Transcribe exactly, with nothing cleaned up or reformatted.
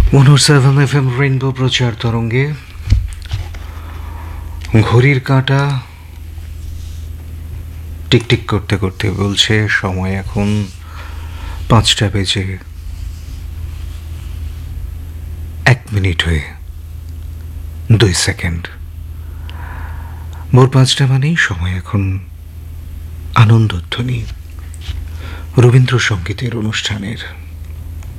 One ও seven F M rainbow প্রচার তরঙ্গে ঘড়ির কাঁটা টিকটিক করতে করতে বলছে সময় এখন পাঁচটা বেজে এক মিনিট হয়ে দুই সেকেন্ড। ভোর পাঁচটা মানেই সময় এখন আনন্দধ্বনি রবীন্দ্রসঙ্গীতের অনুষ্ঠানের।